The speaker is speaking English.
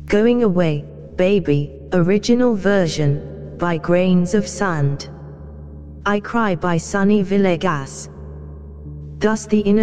Going Away, Baby, original version, by Grains of Sand. I Cry by Sunny Villegas. Thus the inner